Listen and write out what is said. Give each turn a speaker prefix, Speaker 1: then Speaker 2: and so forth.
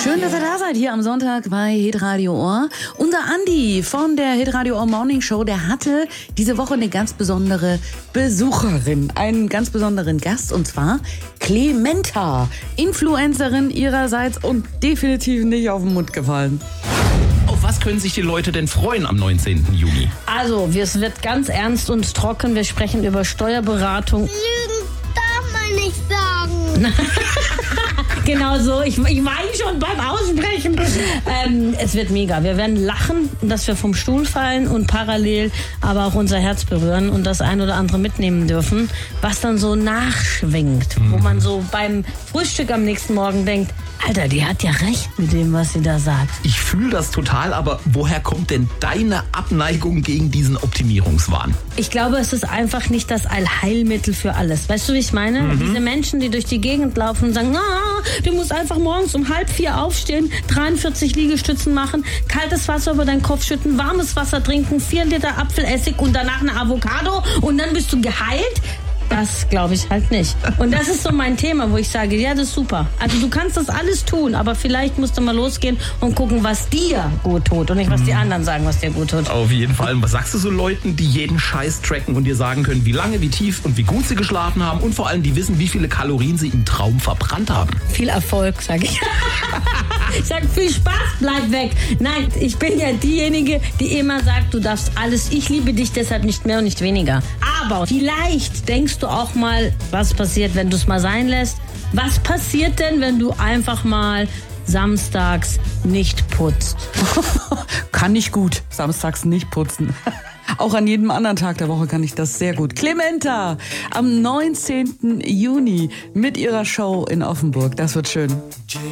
Speaker 1: Schön, dass ihr da seid hier am Sonntag bei Hitradio Ohr. Unser Andi von der Hitradio Ohr Morning Show, der hatte diese Woche eine ganz besondere Besucherin, einen ganz besonderen Gast, und zwar Clementa, Influencerin ihrerseits und definitiv nicht auf den Mund gefallen.
Speaker 2: Auf was können sich die Leute denn freuen am 19. Juni?
Speaker 3: Also, es wird ganz ernst und trocken. Wir sprechen über Steuerberatung.
Speaker 4: Lügen darf man nicht sagen.
Speaker 3: Genau so. Ich weine schon beim Aussprechen. Es wird mega. Wir werden lachen, dass wir vom Stuhl fallen und parallel aber auch unser Herz berühren und das ein oder andere mitnehmen dürfen, was dann so nachschwingt. Wo man so beim Frühstück am nächsten Morgen denkt, Alter, die hat ja recht mit dem, was sie da sagt.
Speaker 2: Ich fühle das total, aber woher kommt denn deine Abneigung gegen diesen Optimierungswahn?
Speaker 3: Ich glaube, es ist einfach nicht das Allheilmittel für alles. Weißt du, wie ich meine? Diese Menschen, die durch die Gegend laufen und sagen, du musst einfach morgens um 3:30 aufstehen, 43 Liegestützen machen, kaltes Wasser über deinen Kopf schütten, warmes Wasser trinken, 4 Liter Apfelessig und danach eine Avocado und dann bist du geheilt. Das glaube ich halt nicht. Und das ist so mein Thema, wo ich sage, ja, das ist super. Also du kannst das alles tun, aber vielleicht musst du mal losgehen und gucken, was dir gut tut und nicht, was die anderen sagen, was dir gut tut.
Speaker 2: Auf jeden Fall. Und was sagst du so Leuten, die jeden Scheiß tracken und dir sagen können, wie lange, wie tief und wie gut sie geschlafen haben und vor allem, die wissen, wie viele Kalorien sie im Traum verbrannt haben?
Speaker 3: Viel Erfolg, sage ich. Ich sage, viel Spaß, bleib weg. Nein, ich bin ja diejenige, die immer sagt, du darfst alles. Ich liebe dich deshalb nicht mehr und nicht weniger. Aber vielleicht denkst du auch mal, was passiert, wenn du es mal sein lässt? Was passiert denn, wenn du einfach mal samstags nicht putzt?
Speaker 1: Kann ich gut, samstags nicht putzen. Auch an jedem anderen Tag der Woche kann ich das sehr gut. Clementa am 19. Juni mit ihrer Show in Offenburg. Das wird schön.